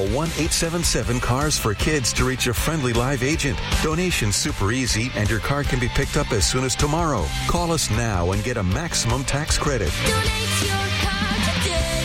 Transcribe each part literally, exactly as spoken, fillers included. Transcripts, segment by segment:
one eight seven seven cars for kids to reach a friendly live agent. Donation's super easy, and your car can be picked up as soon as tomorrow. Call us now and get a maximum tax credit. Donate your car today.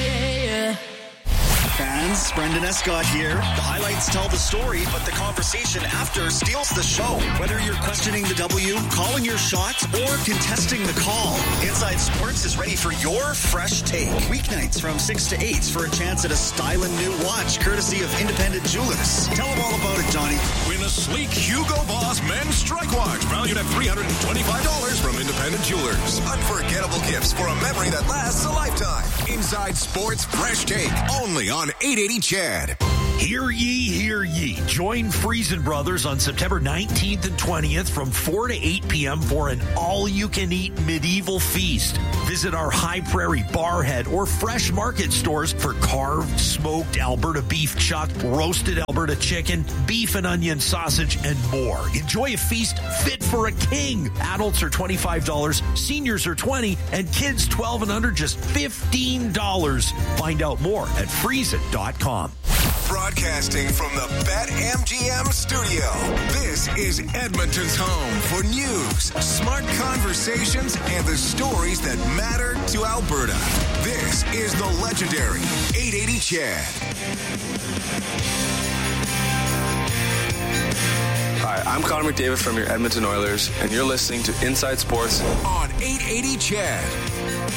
Fans, Brendan Escott here. The highlights tell the story, but the conversation after steals the show. Whether you're questioning the W, calling your shot, or contesting the call, Inside Sports is ready for your fresh take. Weeknights from six to eight for a chance at a styling new watch, courtesy of Independent Jewelers. Tell them all about it, Johnny. Win a sleek Hugo Boss men's strike watch valued at three hundred twenty-five dollars from Independent Jewelers. Unforgettable gifts for a memory that lasts a lifetime. Inside Sports Fresh Take, only on eight eighty C H E D. Hear ye, hear ye. Join Friesen Brothers on September nineteenth and twentieth from four to eight p.m. for an all-you-can-eat medieval feast. Visit our High Prairie Barhead or Fresh Market stores for carved, smoked Alberta beef chuck, roasted Alberta chicken, beef and onion sausage, and more. Enjoy a feast fit for a king. Adults are twenty-five dollars, seniors are twenty dollars, and kids twelve and under just fifteen dollars. Find out more at friesen dot com. Broadcasting from the BetMGM studio, this is Edmonton's home for news, smart conversations, and the stories that matter to Alberta. This is the legendary eight eighty C H E D. Hi, I'm Connor McDavid from your Edmonton Oilers, and you're listening to Inside Sports on eight eighty C H E D.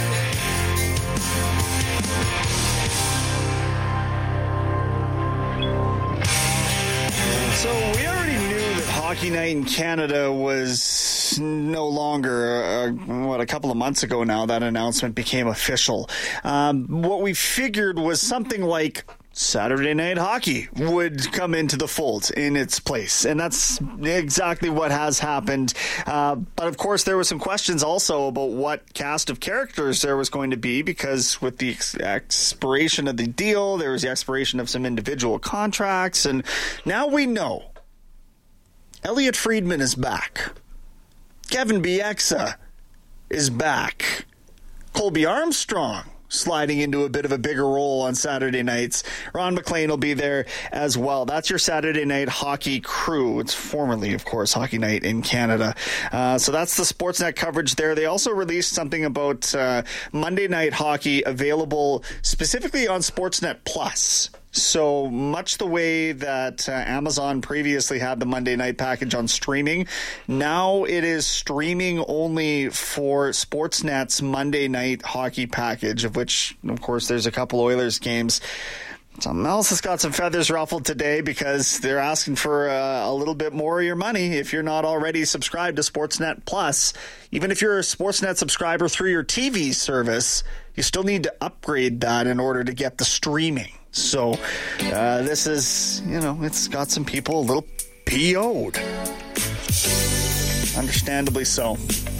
So we already knew that Hockey Night in Canada was no longer, uh, what, a couple of months ago now, that announcement became official. Um, what we figured was something like Saturday Night Hockey would come into the fold in its place. And that's exactly what has happened. Uh, but of course, there were some questions also about what cast of characters there was going to be, because with the ex- expiration of the deal, there was the expiration of some individual contracts. And now we know Elliot Friedman is back. Kevin Bieksa is back. Colby Armstrong sliding into a bit of a bigger role on Saturday nights. Ron McLean will be there as well. That's your Saturday night hockey crew. It's formerly, of course, Hockey Night in Canada. Uh, so that's the Sportsnet coverage there. They also released something about uh, Monday Night Hockey available specifically on Sportsnet Plus. So much the way that uh, Amazon previously had the Monday night package on streaming, now it is streaming only for Sportsnet's Monday night hockey package, of which, of course, there's a couple Oilers games. Something else has got some feathers ruffled today, because they're asking for uh, a little bit more of your money if you're not already subscribed to Sportsnet Plus. Even if you're a Sportsnet subscriber through your T V service, you still need to upgrade that in order to get the streaming. So uh, this is, you know, it's got some people a little P O'd. Understandably so.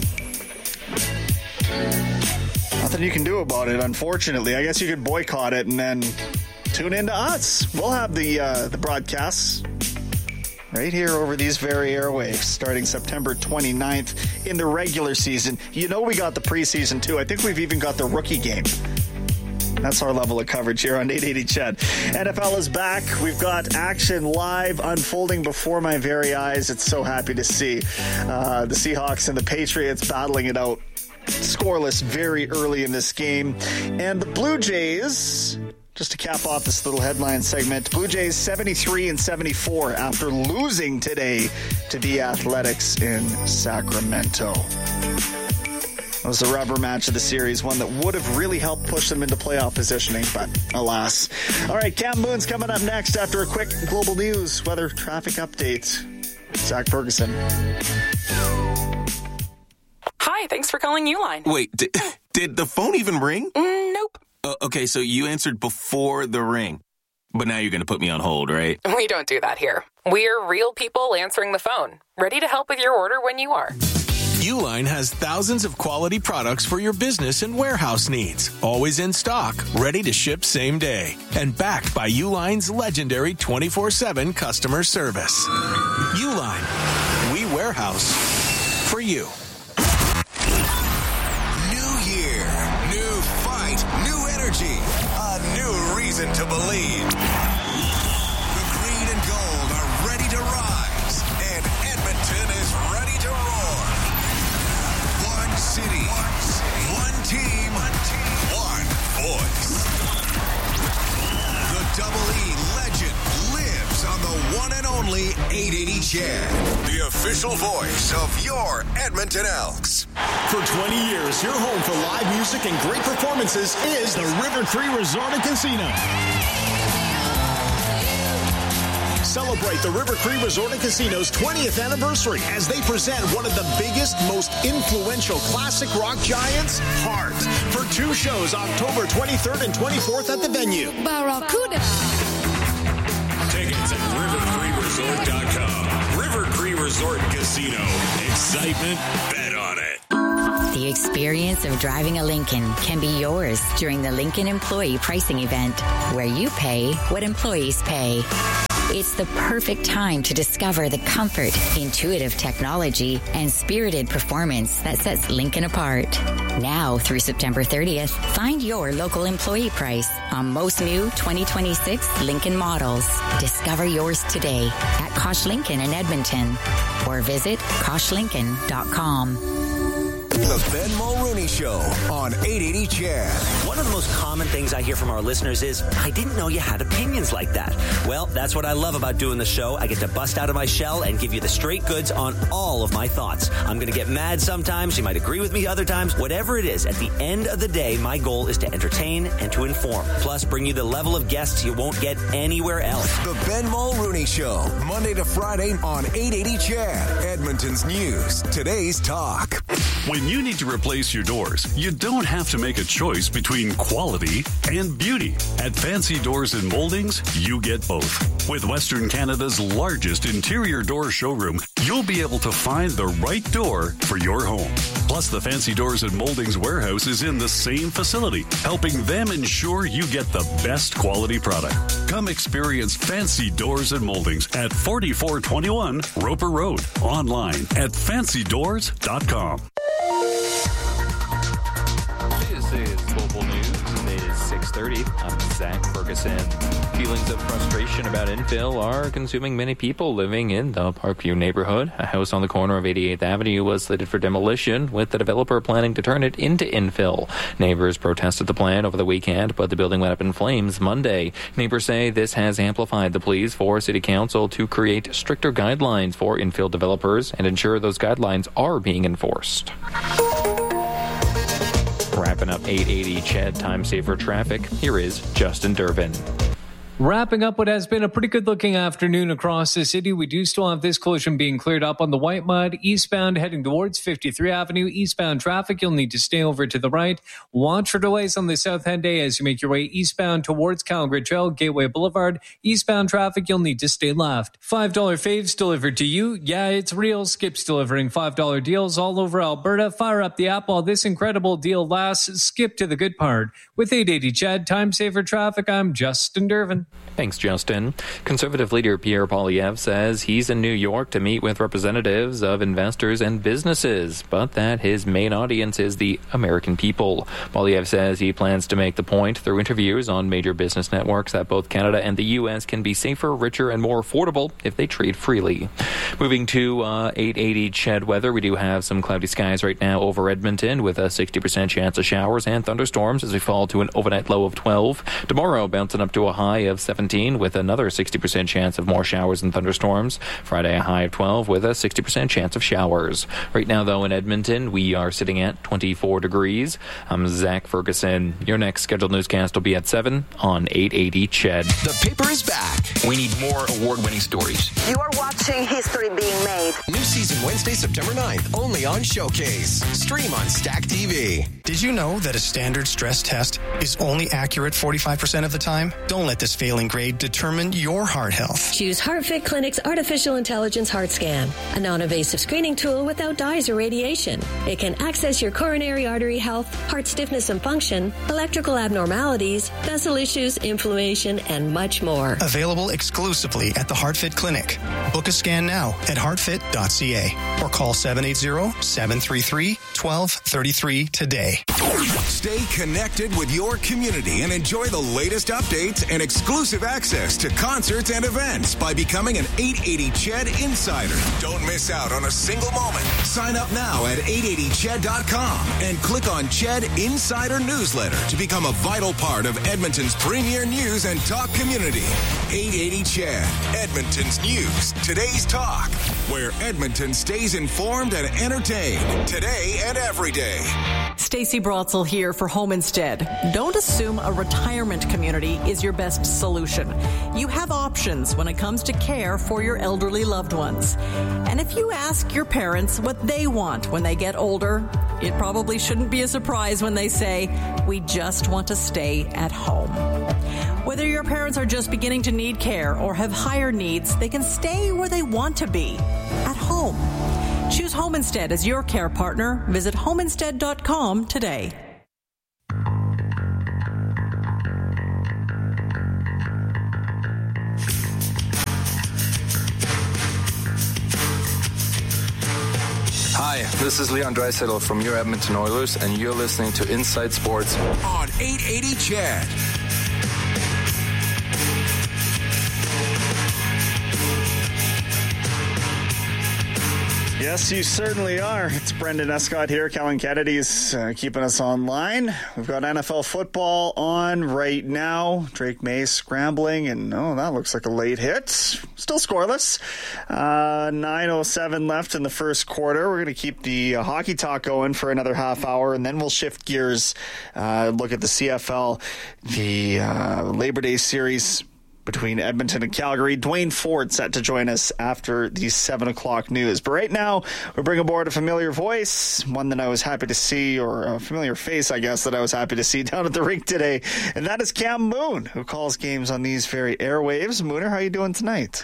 Nothing you can do about it, unfortunately. I guess you could boycott it and then tune in to us. We'll have the uh, the broadcasts right here over these very airwaves starting September twenty-ninth in the regular season. You know we got the preseason too. I think we've even got the rookie game. That's our level of coverage here on eight eighty C H E D. N F L is back. We've got action live unfolding before my very eyes. It's so happy to see uh, the Seahawks and the Patriots battling it out scoreless very early in this game. And the Blue Jays, just to cap off this little headline segment, Blue Jays seventy-three and seventy-four after losing today to the Athletics in Sacramento. It was the rubber match of the series, one that would have really helped push them into playoff positioning, but alas. All right, Cam Moon's coming up next after a quick global news weather traffic update. Zach Ferguson. Hi, thanks for calling Uline. Wait, did, did the phone even ring? Mm, nope. Uh, okay, so you answered before the ring. But now you're going to put me on hold, right? We don't do that here. We're real people answering the phone, ready to help with your order when you are. Uline has thousands of quality products for your business and warehouse needs. Always in stock, ready to ship same day. And backed by Uline's legendary twenty-four seven customer service. Uline, we warehouse for you. New year, new fight, new energy, a new reason to believe. only eight eighty C H E D, the official voice of your Edmonton Elks. For twenty years, your home for live music and great performances is the River Cree Resort and Casino. Celebrate the River Cree Resort and Casino's twentieth anniversary as they present one of the biggest, most influential classic rock giants, Heart, for two shows October twenty-third and twenty-fourth at the venue. Barracuda. Tickets at river cree resort dot com. River Cree Resort and Casino. Excitement, bet on it. The experience of driving a Lincoln can be yours during the Lincoln Employee Pricing Event, where you pay what employees pay. It's the perfect time to discover the comfort, intuitive technology, and spirited performance that sets Lincoln apart. Now through September thirtieth, find your local employee price on most new twenty twenty-six Lincoln models. Discover yours today at Kosh Lincoln in Edmonton or visit kosh lincoln dot com. The Ben Mulrooney Show on eight eighty C H E D. One of the most common things I hear from our listeners is, I didn't know you had opinions like that. Well, that's what I love about doing the show. I get to bust out of my shell and give you the straight goods on all of my thoughts. I'm going to get mad sometimes. You might agree with me other times. Whatever it is, at the end of the day, my goal is to entertain and to inform. Plus, bring you the level of guests you won't get anywhere else. The Ben Mulrooney Show, Monday to Friday on eight eighty C H E D. Edmonton's news, today's talk. When you need to replace your doors, you don't have to make a choice between quality and beauty. At Fancy Doors and Moldings, you get both. With Western Canada's largest interior door showroom, you'll be able to find the right door for your home. Plus, the Fancy Doors and Moldings warehouse is in the same facility, helping them ensure you get the best quality product. Come experience Fancy Doors and Moldings at forty-four twenty-one Roper Road. Online at fancy doors dot com. This is Global News. It is six thirty. I'm Zach Ferguson. Feelings of frustration about infill are consuming many people living in the Parkview neighborhood. A house on the corner of eighty-eighth Avenue was slated for demolition, with the developer planning to turn it into infill. Neighbors protested the plan over the weekend, but the building went up in flames Monday. Neighbors say this has amplified the pleas for City Council to create stricter guidelines for infill developers and ensure those guidelines are being enforced. Wrapping up eight eighty C H E D Time Saver Traffic, here is Justin Durbin. Wrapping up what has been a pretty good-looking afternoon across the city, we do still have this collision being cleared up on the White Mud, eastbound heading towards fifty-three Avenue. Eastbound traffic, you'll need to stay over to the right. Watch for delays on the South End A as you make your way eastbound towards Calgary Trail, Gateway Boulevard. Eastbound traffic, you'll need to stay left. five dollar faves delivered to you. Yeah, it's real. Skip's delivering five dollar deals all over Alberta. Fire up the app while this incredible deal lasts. Skip to the good part. With eight eighty C H E D Time Saver Traffic, I'm Justin Durbin. Thanks, Justin. Conservative leader Pierre Poilievre says he's in New York to meet with representatives of investors and businesses, but that his main audience is the American people. Poilievre says he plans to make the point through interviews on major business networks that both Canada and the U S can be safer, richer, and more affordable if they trade freely. Moving to uh, eight eighty C H E D weather, we do have some cloudy skies right now over Edmonton with a sixty percent chance of showers and thunderstorms as we fall to an overnight low of twelve. Tomorrow, bouncing up to a high of seventeen with another sixty percent chance of more showers and thunderstorms. Friday, a high of twelve with a sixty percent chance of showers. Right now, though, in Edmonton, we are sitting at twenty-four degrees. I'm Zach Ferguson. Your next scheduled newscast will be at seven on eight eighty C H E D. The paper is back. We need more award-winning stories. You are watching history being made. New season Wednesday, September ninth, only on Showcase. Stream on Stack T V. Did you know that a standard stress test is only accurate forty-five percent of the time? Don't let this failing grade determine your heart health. Choose HeartFit Clinic's Artificial Intelligence Heart Scan, a non-invasive screening tool without dyes or radiation. It can access your coronary artery health, heart stiffness and function, electrical abnormalities, vessel issues, inflammation, and much more. Available exclusively at the HeartFit Clinic. Book a scan now at heartfit dot c a or call seven eight zero, seven three three, one two three three today. Stay connected with your community and enjoy the latest updates and exclusive access to concerts and events by becoming an eight eighty C H E D Insider. Don't miss out on a single moment. Sign up now at eight eighty C H E D dot com and click on C H E D Insider Newsletter to become a vital part of Edmonton's premier news and talk community. eight eighty C H E D, Edmonton's news, today's talk, where Edmonton stays informed and entertained today and every day. Stacey Brotzel here for Home Instead. Don't assume a retirement community is your best solution. You have options when it comes to care for your elderly loved ones. And if you ask your parents what they want when they get older, it probably shouldn't be a surprise when they say, we just want to stay at home. Whether your parents are just beginning to need care or have higher needs, they can stay where they want to be, at home. Choose Home Instead as your care partner. Visit home instead dot com today. Hi, this is Leon Draisaitl from your Edmonton Oilers, and you're listening to Inside Sports on eight eighty C H E D. Yes, you certainly are. It's Brendan Escott here. Kellen Kennedy's uh, keeping us online. We've got N F L football on right now. Drake May scrambling, and oh, that looks like a late hit. Still scoreless. Uh, nine oh seven left in the first quarter. We're going to keep the uh, hockey talk going for another half hour, and then we'll shift gears, uh, look at the C F L, the uh, Labor Day series between Edmonton and Calgary. Dwayne Ford set to join us after the seven o'clock news. But right now, we bring aboard a familiar voice, one that I was happy to see, or a familiar face, I guess, that I was happy to see down at the rink today. And that is Cam Moon, who calls games on these very airwaves. Mooner, how are you doing tonight?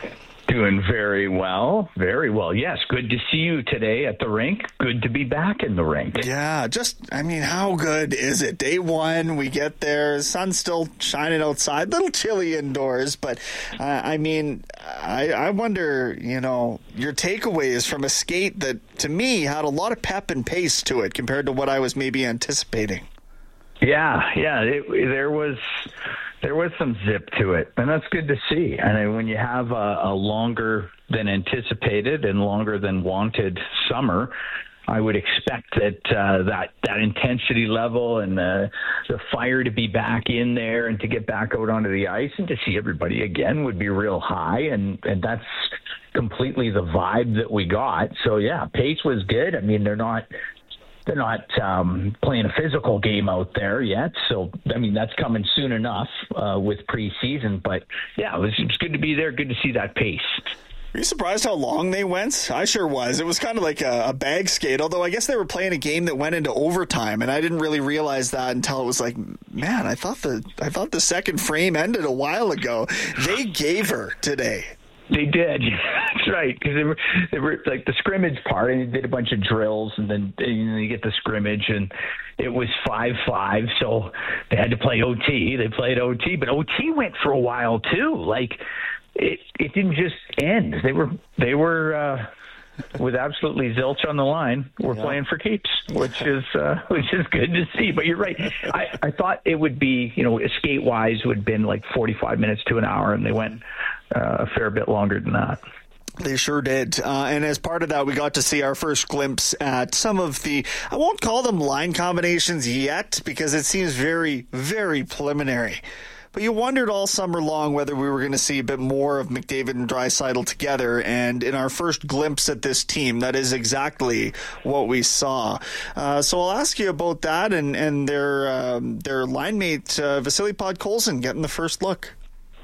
Doing very well. Very well. Yes, good to see you today at the rink. Good to be back in the rink. Yeah, just, I mean, how good is it? Day one, we get there, sun's still shining outside, little chilly indoors, but uh, I mean, I, I wonder, you know, your takeaways from a skate that, to me, had a lot of pep and pace to it compared to what I was maybe anticipating. Yeah, yeah, it, there was... There was some zip to it, and that's good to see. And when you have a, a longer than anticipated and longer than wanted summer, I would expect that uh, that that intensity level and the, the fire to be back in there and to get back out onto the ice and to see everybody again would be real high, and, and that's completely the vibe that we got. So, yeah, pace was good. I mean, they're not... They're not um, playing a physical game out there yet, so I mean that's coming soon enough uh, with preseason. But yeah, it was, it was good to be there. Good to see that pace. Were you surprised how long they went? I sure was. It was kind of like a, a bag skate, although I guess they were playing a game that went into overtime, and I didn't really realize that until it was like, man, I thought the I thought the second frame ended a while ago. They gave her today. They did. That's right. Because they were, they were like the scrimmage part, and they did a bunch of drills, and then you know, you get the scrimmage, and it was five five, so they had to play O T. They played O T, but O T went for a while too. Like it, it didn't just end. They were, they were uh, with absolutely zilch on the line. We're yeah. playing for keeps, which is uh, which is good to see. But you're right. I, I thought it would be, you know, skate wise would have been like forty-five minutes to an hour, and they went Uh, a fair bit longer than that. They sure did. Uh, and as part of that, we got to see our first glimpse at some of the, I won't call them line combinations yet, because it seems very, very preliminary. But you wondered all summer long whether we were going to see a bit more of McDavid and Draisaitl together. And in our first glimpse at this team, that is exactly what we saw. Uh, so I'll ask you about that and, and their, um, their line mate, uh, Vasily Podkolzin, getting the first look.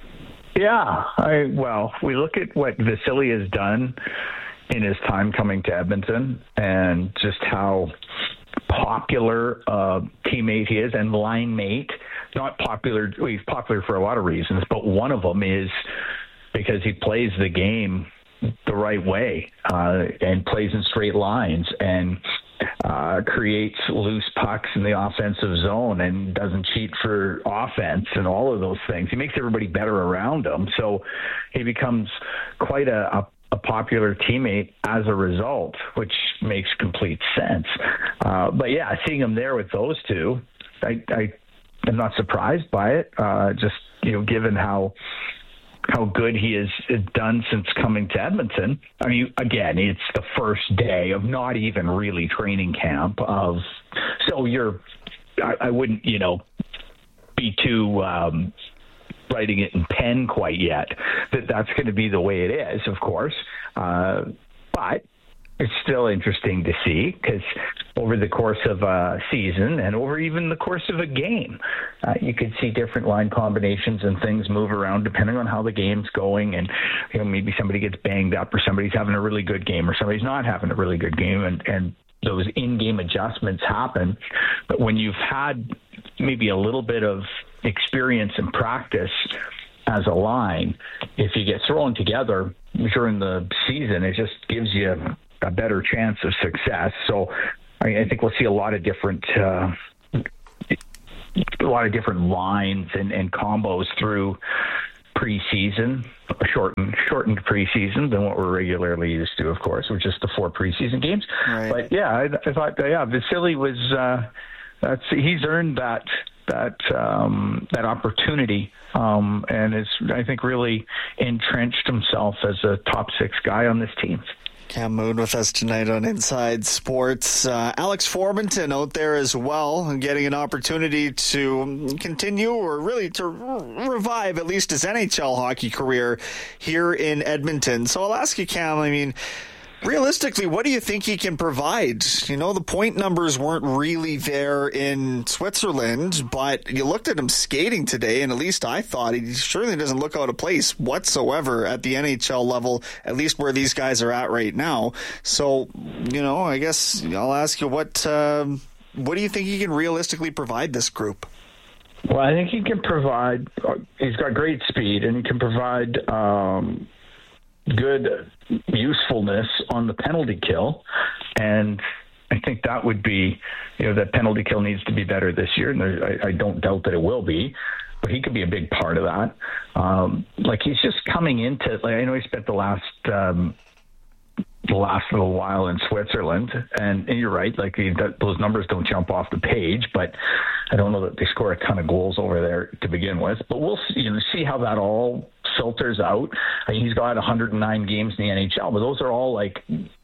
Yeah, I, well, we look at what Vasily has done in his time coming to Edmonton and just how popular a teammate he is and line mate. Not popular, well, he's popular for a lot of reasons, but one of them is because he plays the game the right way uh, and plays in straight lines and uh, creates loose pucks in the offensive zone and doesn't cheat for offense and all of those things. He makes everybody better around him. So he becomes quite a, a a popular teammate as a result, which makes complete sense. Uh, but yeah, seeing him there with those two, I, I am not surprised by it. Uh, just, you know, given how how good he has done since coming to Edmonton. I mean, again, it's the first day of not even really training camp of, so you're, I, I wouldn't, you know, be too, um, writing it in pen quite yet, that that's going to be the way it is, of course. Uh, but it's still interesting to see, because over the course of a season and over even the course of a game, uh, you could see different line combinations and things move around depending on how the game's going. And, you know, maybe somebody gets banged up, or somebody's having a really good game, or somebody's not having a really good game. And, and those in-game adjustments happen. But when you've had maybe a little bit of experience and practice as a line, if you get thrown together during the season, it just gives you a better chance of success. So I, I think we'll see a lot of different uh, a lot of different lines and, and combos through preseason, a shortened shortened preseason than what we're regularly used to, of course, which is the four preseason games. Right. But yeah, I, I thought yeah, Vasily was uh, that's he's earned that that um, that opportunity, um, and is, I think, really entrenched himself as a top six guy on this team. Cam Moon with us tonight on Inside Sports. Uh, Alex Formenton out there as well, getting an opportunity to continue, or really to re- revive at least his N H L hockey career here in Edmonton. So I'll ask you, Cam, I mean, realistically, what do you think he can provide? You know, the point numbers weren't really there in Switzerland, but you looked at him skating today, and at least I thought he surely doesn't look out of place whatsoever at the N H L level, at least where these guys are at right now. So, you know, I guess I'll ask you, what uh, what do you think he can realistically provide this group? Well, I think he can provide, he's got great speed, and he can provide um, good usefulness on the penalty kill. And I think that would be, you know, that penalty kill needs to be better this year. And there, I, I don't doubt that it will be, but he could be a big part of that. Um, like he's just coming into, like, I know he spent the last, um, the last little while in Switzerland, and, and you're right, like he, that, those numbers don't jump off the page, but I don't know that they score a ton of goals over there to begin with, but we'll see, you know, see how that all filters out. I mean, he's got one hundred nine games in the N H L, but those are all like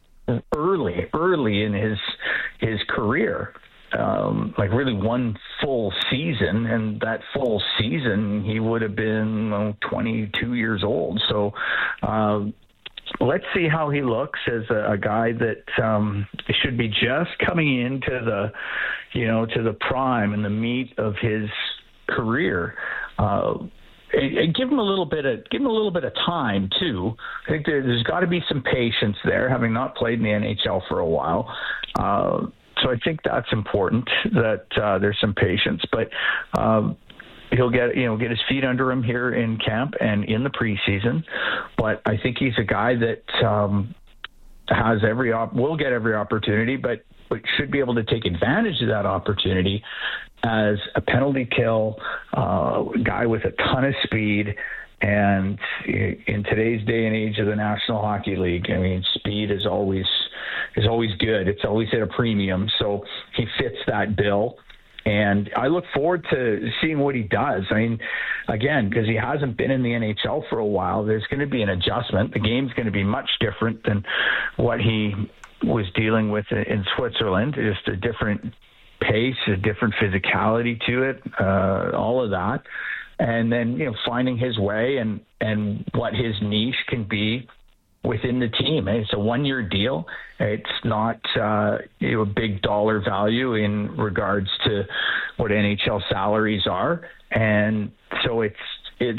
early, early in his, his career. Um, like really one full season, and that full season he would have been well, twenty-two years old. So, uh, let's see how he looks as a, a guy that um, should be just coming into the, you know, to the prime and the meat of his career. Uh, and, and give him a little bit of give him a little bit of time too. I think there, there's got to be some patience there, having not played in the N H L for a while. Uh, so I think that's important, that uh, there's some patience, but. Um, He'll get, you know, get his feet under him here in camp and in the preseason, but I think he's a guy that um, has every op- will get every opportunity, but, but should be able to take advantage of that opportunity as a penalty kill uh, guy with a ton of speed. And in today's day and age of the National Hockey League, I mean, speed is always is always good. It's always at a premium. So he fits that bill. And I look forward to seeing what he does. I mean, again, because he hasn't been in the N H L for a while, there's going to be an adjustment. The game's going to be much different than what he was dealing with in Switzerland. Just a different pace, a different physicality to it, uh, all of that. And then, you know, finding his way and, and what his niche can be within the team. It's a one-year deal. It's not uh, you know, a big dollar value in regards to what N H L salaries are, and so it's it's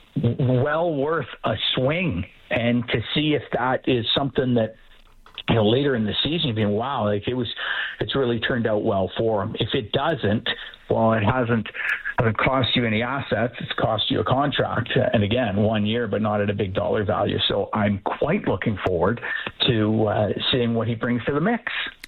well worth a swing. And to see if that is something that, you know, later in the season, you'd be, wow, like it was, it's really turned out well for him. If it doesn't, well, it hasn't. Hasn't cost you any assets. It's cost you a contract. And again, one year, but not at a big dollar value. So I'm quite looking forward to uh, seeing what he brings to the mix.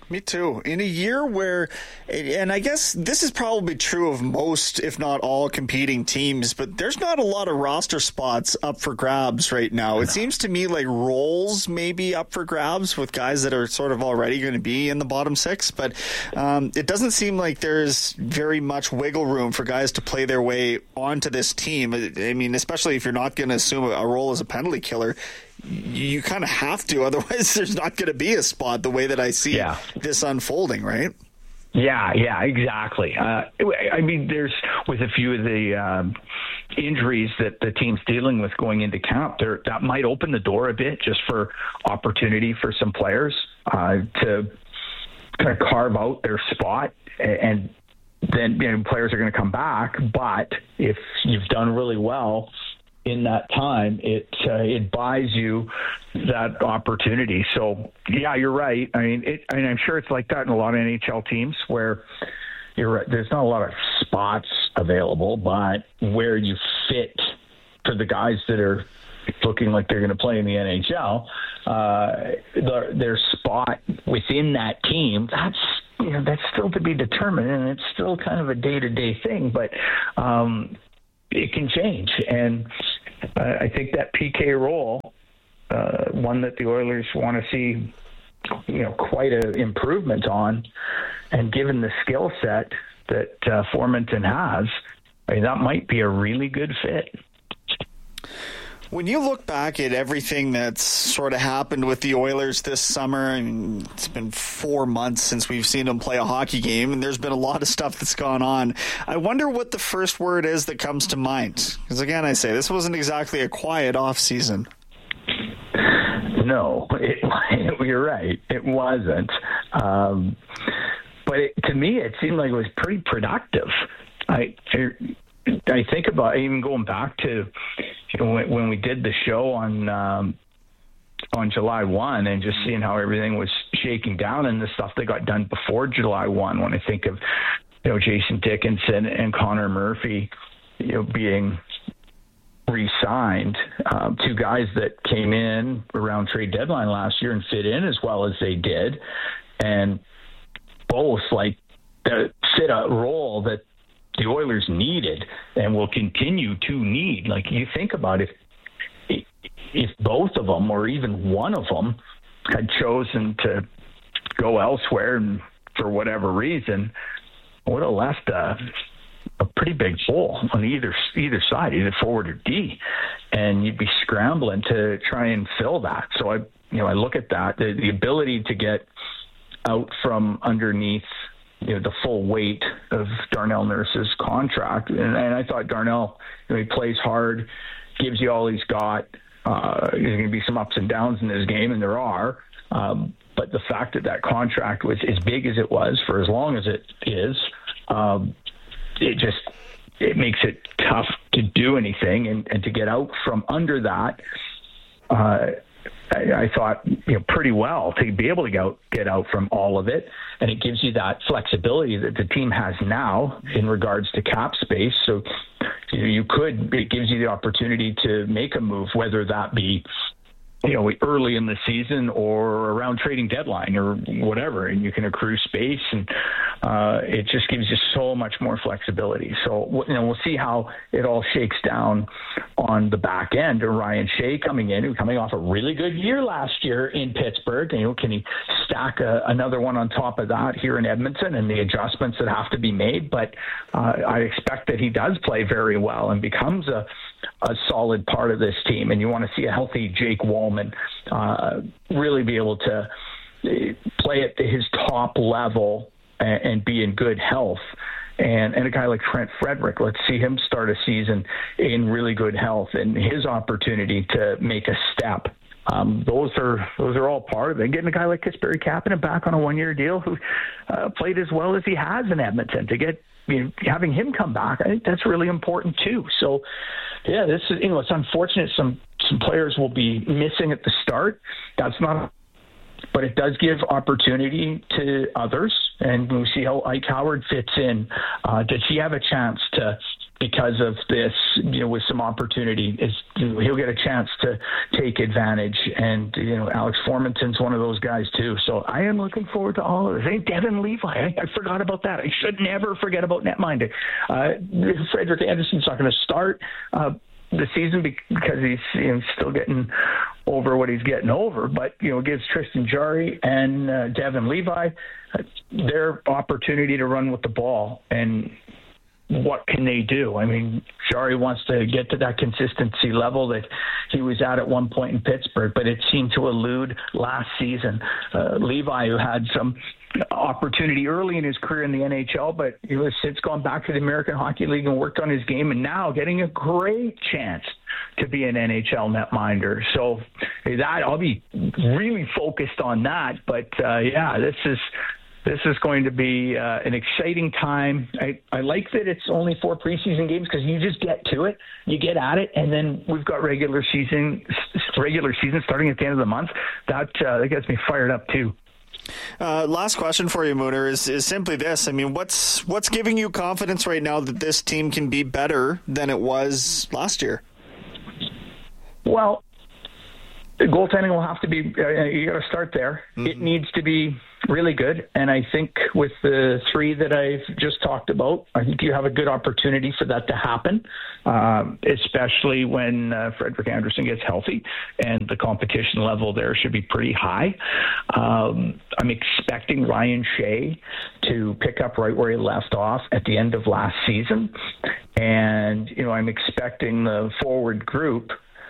Me too. In a year where, and I guess this is probably true of most, if not all, competing teams, but there's not a lot of roster spots up for grabs right now. It seems to me like roles may be up for grabs with guys that are sort of already going to be in the bottom six, but um, it doesn't seem like there's very much wiggle room for guys to play their way onto this team. I mean, especially if you're not going to assume a role as a penalty killer. You kind of have to, otherwise there's not going to be a spot the way that I see yeah. this unfolding, right? Yeah, yeah, exactly. Uh, I mean, there's with a few of the um, injuries that the team's dealing with going into camp, there that might open the door a bit just for opportunity for some players uh, to kind of carve out their spot, and then you know, players are going to come back. But if you've done really well in that time, it uh, it buys you that opportunity. So yeah, you're right. I mean, it, I mean, I'm sure it's like that in a lot of N H L teams where you're right. There's not a lot of spots available, but where you fit for the guys that are looking like they're going to play in the N H L, uh, their, their spot within that team, that's you know that's still to be determined, and it's still kind of a day-to-day thing. But um, it can change, and uh, I think that P K role, uh, one that the Oilers want to see, you know, quite an improvement on, and given the skill set that uh, Formenton has, I mean, that might be a really good fit. When you look back at everything that's sort of happened with the Oilers this summer, and it's been four months since we've seen them play a hockey game, and there's been a lot of stuff that's gone on, I wonder what the first word is that comes to mind. Because again, I say, this wasn't exactly a quiet off season. No, it, you're right. It wasn't. Um, but it, to me, it seemed like it was pretty productive. I, I think about even going back to, you know, when, when we did the show on um, on July first, and just seeing how everything was shaking down and the stuff that got done before July first. When I think of, you know, Jason Dickinson and Connor Murphy, you know, being re-signed, um, two guys that came in around trade deadline last year and fit in as well as they did, and both like the, fit a role that the Oilers needed and will continue to need. Like, you think about if if both of them or even one of them had chosen to go elsewhere and for whatever reason, would have left a, a pretty big hole on either either side, either forward or D, and you'd be scrambling to try and fill that. So I, you know, I look at that, the, the ability to get out from underneath, you know, the full weight of Darnell Nurse's contract. And, and I thought Darnell, you know, he plays hard, gives you all he's got. Uh, there's going to be some ups and downs in this game, and there are. Um, but the fact that that contract was as big as it was for as long as it is, um, it just it makes it tough to do anything. And, and to get out from under that, uh, I, I thought, you know, pretty well to be able to go, get out from all of it. And it gives you that flexibility that the team has now in regards to cap space. So you know, you could, it gives you the opportunity to make a move, whether that be, you know, early in the season or around trading deadline or whatever, and you can accrue space, and uh, it just gives you so much more flexibility. So, you know, we'll see how it all shakes down on the back end. Ryan Shea coming in, coming off a really good year last year in Pittsburgh. You know, can he stack a, another one on top of that here in Edmonton, and the adjustments that have to be made? But uh, I expect that he does play very well and becomes a a solid part of this team, and you want to see a healthy Jake Wallman uh, really be able to play at his top level and, and be in good health. And, and a guy like Trent Frederick, let's see him start a season in really good health and his opportunity to make a step. Um, those are those are all part of it. Getting a guy like Kasperi Kapanen back on a one-year deal who uh, played as well as he has in Edmonton, to get, you know, having him come back, I think that's really important too. So, yeah, this is, you know, it's unfortunate some some players will be missing at the start. That's not, but it does give opportunity to others, and we'll see how Ike Howard fits in. Uh, does he have a chance to because of this, you know, with some opportunity, is you know, he'll get a chance to take advantage. And, you know, Alex Formanton's one of those guys too. So I am looking forward to all of this. Hey, Devin Levi, I, I forgot about that. I should never forget about netminder. Uh, Frederik Andersen's not going to start uh, the season because he's you know, still getting over what he's getting over. But, you know, it gives Tristan Jarry and uh, Devin Levi uh, their opportunity to run with the ball. And what can they do? I mean, Jarry wants to get to that consistency level that he was at at one point in Pittsburgh, but it seemed to elude last season. Uh, Levi, who had some opportunity early in his career in the N H L, but he was since gone back to the American Hockey League and worked on his game, and now getting a great chance to be an N H L netminder. So that I'll be really focused on that. But uh, yeah, this is This is going to be uh, an exciting time. I, I like that it's only four preseason games because you just get to it, you get at it, and then we've got regular season, regular season starting at the end of the month. That uh, that gets me fired up too. Uh, last question for you, Mooner, is, is simply this. I mean, what's what's giving you confidence right now that this team can be better than it was last year? Well, the goaltending will have to be, uh, you got to start there. Mm-hmm. It needs to be really good. And I think with the three that I've just talked about, I think you have a good opportunity for that to happen, um, especially when uh, Frederik Andersen gets healthy, and the competition level there should be pretty high. Um, I'm expecting Ryan Shea to pick up right where he left off at the end of last season. And, you know, I'm expecting the forward group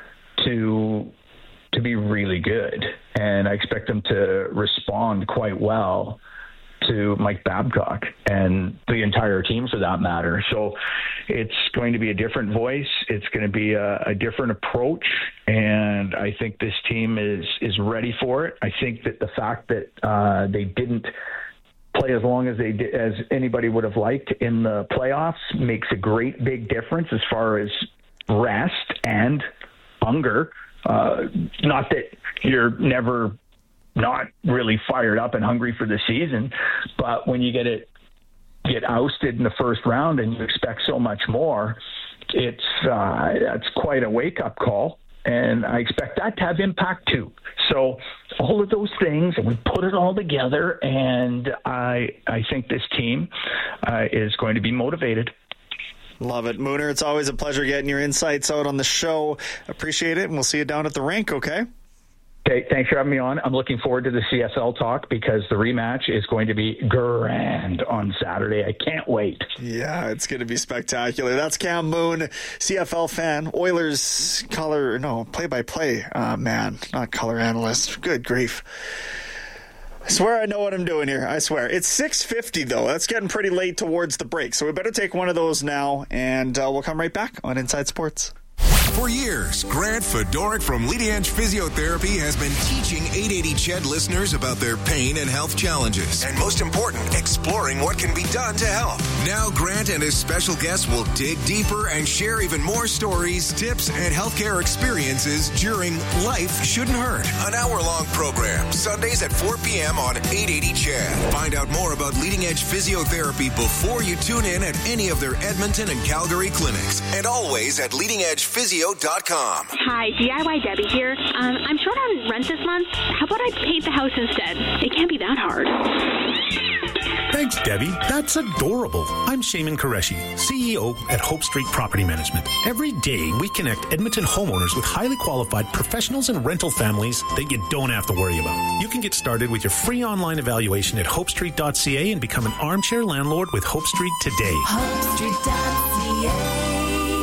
to to be really good, and I expect them to respond quite well to Mike Babcock and the entire team for that matter. So it's going to be a different voice. It's going to be a, a different approach, and I think this team is is ready for it. I think that the fact that uh, they didn't play as long as they did, as anybody would have liked in the playoffs makes a great big difference as far as rest and hunger. Uh, not that you're never not really fired up and hungry for the season, but when you get it get ousted in the first round and you expect so much more, it's uh, that's quite a wake-up call, and I expect that to have impact too. So all of those things, and we put it all together, and I I think this team uh, is going to be motivated. Love it. Mooner, it's always a pleasure getting your insights out on the show. Appreciate it, and we'll see you down at the rink, okay? Okay, thanks for having me on. I'm looking forward to the C S L talk because the rematch is going to be grand on Saturday. I can't wait. Yeah, it's going to be spectacular. That's Cam Moon, C F L fan, Oilers color, no, play-by-play uh, man, not color analyst. Good grief. I swear I know what I'm doing here. I swear. It's six fifty, though. That's getting pretty late towards the break. So we better take one of those now, and uh, we'll come right back on Inside Sports. For years, Grant Fedorik from Leading Edge Physiotherapy has been teaching eight eighty C H E D listeners about their pain and health challenges. And most important, exploring what can be done to help. Now Grant and his special guests will dig deeper and share even more stories, tips, and healthcare experiences during Life Shouldn't Hurt, an hour-long program, Sundays at four p.m. on eight eighty C H E D. Find out more about Leading Edge Physiotherapy before you tune in at any of their Edmonton and Calgary clinics. And always at leading edge physio dot com. Hi, D I Y Debbie here. Um, I'm short on rent this month. How about I paint the house instead? It can't be that hard. Thanks, Debbie. That's adorable. I'm Shaman Qureshi, C E O at Hope Street Property Management. Every day, we connect Edmonton homeowners with highly qualified professionals and rental families that you don't have to worry about. You can get started with your free online evaluation at hope street dot c a and become an armchair landlord with Hope Street today. hope street dot c a.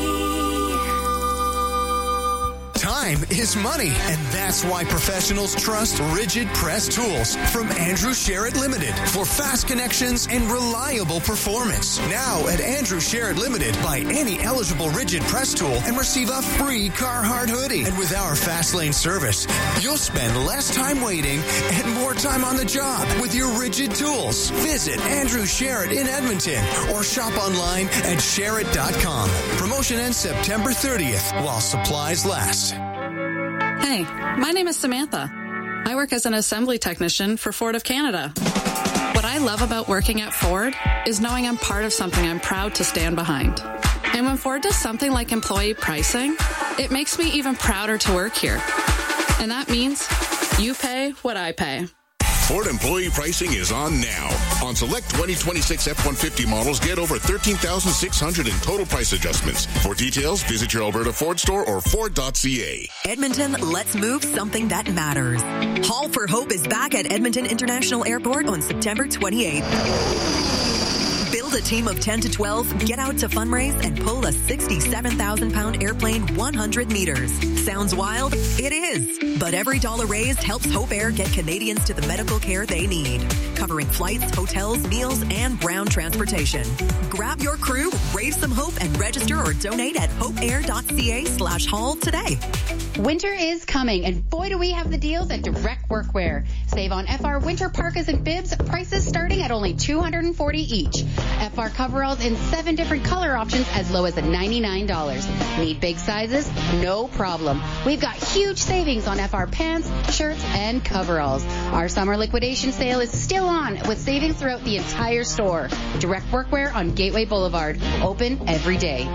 Time is money, and that's why professionals trust Rigid Press Tools from Andrew Sherritt Limited for fast connections and reliable performance. Now at Andrew Sherritt Limited, buy any eligible Rigid Press tool and receive a free Carhartt hoodie. And with our Fast Lane service, you'll spend less time waiting and more time on the job with your Rigid tools. Visit Andrew Sherritt in Edmonton or shop online at sherritt dot com. Promotion ends September thirtieth while supplies last. Hey, my name is Samantha. I work as an assembly technician for Ford of Canada. What I love about working at Ford is knowing I'm part of something I'm proud to stand behind. And when Ford does something like employee pricing, it makes me even prouder to work here. And that means you pay what I pay. Ford employee pricing is on now. On select twenty twenty-six F one fifty models, get over thirteen thousand six hundred in total price adjustments. For details, visit your Alberta Ford store or Ford dot C A. Edmonton, let's move something that matters. Haul for Hope is back at Edmonton International Airport on September twenty-eighth. Build a team of ten to twelve, get out to fundraise, and pull a sixty-seven thousand pound airplane one hundred meters. Sounds wild? It is. But every dollar raised helps Hope Air get Canadians to the medical care they need, covering flights, hotels, meals, and ground transportation. Grab your crew, raise some hope, and register or donate at hopeair dot c a slash haul today. Winter is coming, and boy do we have the deals at Direct Workwear. Save on F R winter parkas and bibs, prices starting at only two hundred forty dollars each. F R coveralls in seven different color options as low as ninety-nine dollars. Need big sizes? No problem. We've got huge savings on F R pants, shirts, and coveralls. Our summer liquidation sale is still on with savings throughout the entire store. Direct Workwear on Gateway Boulevard. Open every day.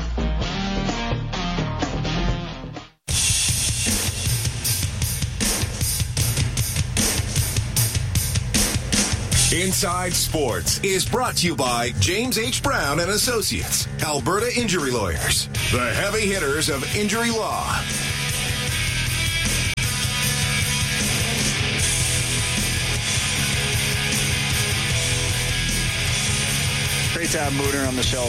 Inside Sports is brought to you by James H. Brown and Associates, Alberta Injury Lawyers, the heavy hitters of injury law. Great to have Mooner on the show.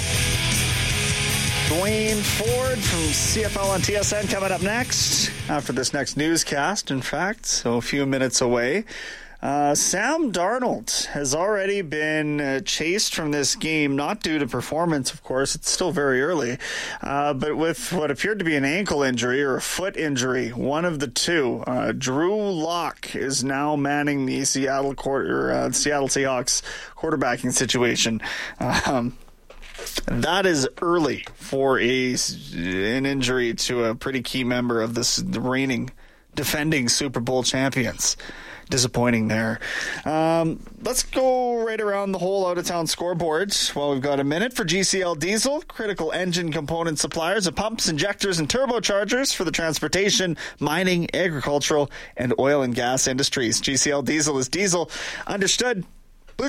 Duane Ford from C F L on T S N coming up next after this next newscast, in fact, so a few minutes away. Uh, Sam Darnold has already been uh, chased from this game, not due to performance, of course. It's still very early, uh, but with what appeared to be an ankle injury or a foot injury, one of the two. Uh, Drew Lock is now manning the Seattle quarter, uh, Seattle Seahawks quarterbacking situation. Um, That is early for a an injury to a pretty key member of this the reigning, defending Super Bowl champions. Disappointing there. Um, let's go right around the whole out-of-town scoreboard while we've got a minute. For G C L Diesel, critical engine component suppliers of pumps, injectors, and turbochargers for the transportation, mining, agricultural, and oil and gas industries. G C L Diesel is diesel. Understood. Blue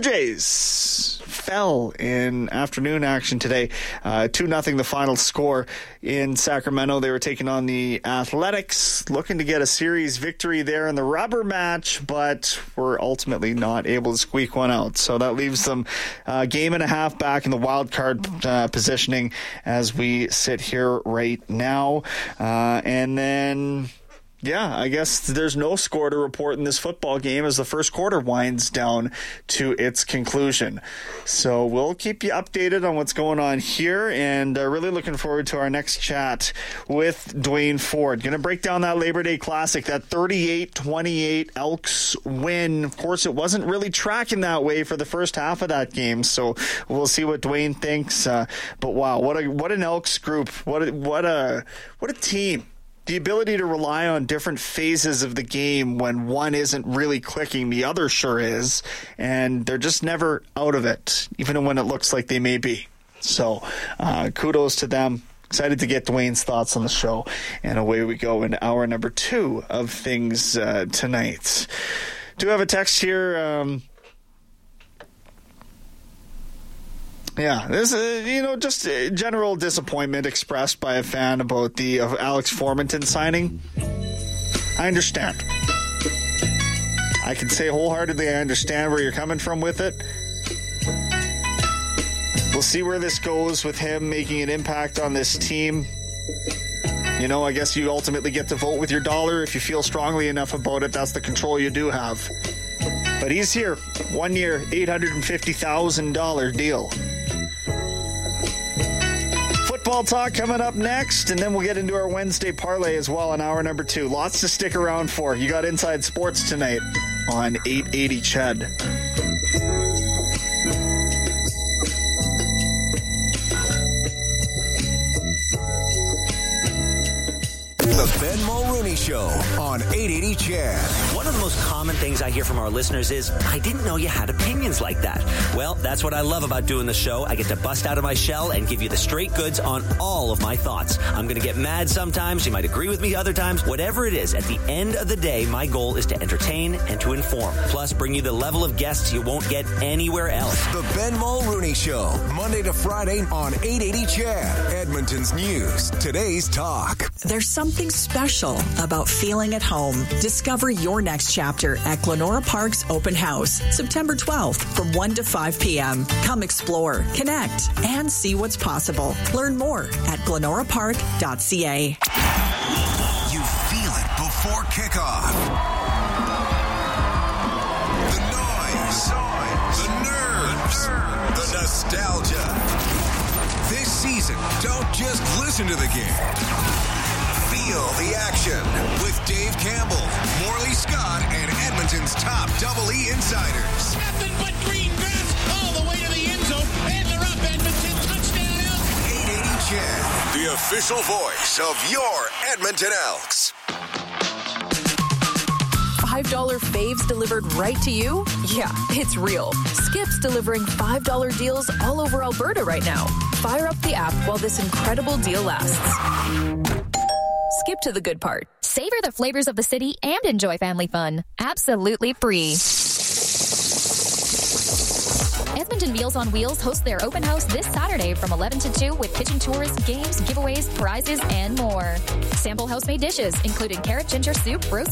Jays fell in afternoon action today. Uh, two nothing the final score in Sacramento. They were taking on the Athletics, looking to get a series victory there in the rubber match, but were ultimately not able to squeak one out. So that leaves them a game and a half back in the wild card uh, positioning as we sit here right now. Uh, and then... Yeah, I guess there's no score to report in this football game as the first quarter winds down to its conclusion. So we'll keep you updated on what's going on here, and uh, really looking forward to our next chat with Duane Ford. Going to break down that Labor Day Classic, that thirty-eight twenty-eight Elks win. Of course, it wasn't really tracking that way for the first half of that game, so we'll see what Duane thinks. Uh, but wow, what a what an Elks group! What a, what a what a team! The ability to rely on different phases of the game when one isn't really clicking, the other sure is, and they're just never out of it, even when it looks like they may be. So uh, kudos to them. Excited to get Duane's thoughts on the show, and away we go into hour number two of things uh, tonight. Do have a text here. Um, Yeah, this is, you know, just general disappointment expressed by a fan about the uh, Alex Formenton signing. I understand. I can say wholeheartedly I understand where you're coming from with it. We'll see where this goes with him making an impact on this team. You know, I guess you ultimately get to vote with your dollar. If you feel strongly enough about it, that's the control you do have. But he's here. One year, eight hundred fifty thousand dollars deal. Football talk coming up next, and then we'll get into our Wednesday parlay as well in hour number two. Lots to stick around for. You got Inside Sports tonight on eight eighty C H E D. the Ben Mulrooney Show on eight eighty C H E D. One of the most common things I hear from our listeners is, I didn't know you had opinions like that. Well, that's what I love about doing the show. I get to bust out of my shell and give you the straight goods on all of my thoughts. I'm going to get mad sometimes. You might agree with me other times. Whatever it is, at the end of the day, my goal is to entertain and to inform. Plus, bring you the level of guests you won't get anywhere else. The Ben Mulrooney Show, Monday to Friday on eight eighty C H E D. Edmonton's news, today's talk. There's something special about feeling at home. Discover your next chapter at Glenora Park's Open House, September twelfth from one to five p.m. Come explore, connect, and see what's possible. Learn more at glenora park dot c a. You feel it before kickoff. The noise, the nerves, the nostalgia. This season, don't just listen to the game. Feel the action with Dave Campbell, Morley Scott, and Edmonton's top Double E insiders. Nothing but green grass all the way to the end zone, and they're up. Edmonton touchdown. eight eighty C H E D, the official voice of your Edmonton Elks. five dollar faves delivered right to you? Yeah, it's real. Skip's delivering five dollar deals all over Alberta right now. Fire up the app while this incredible deal lasts. Skip to the good part. Savor the flavors of the city and enjoy family fun. Absolutely free. Edmonton Meals on Wheels hosts their open house this Saturday from eleven to two with kitchen tours, games, giveaways, prizes, and more. Sample house-made dishes, including carrot ginger soup, roast